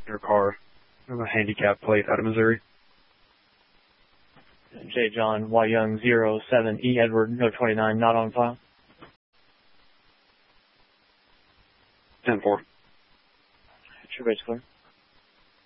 passenger car. I'm a handicap plate out of Missouri. J. John Y. Young 07 E. Edward No 29 not on file. 10-4. Your base clear.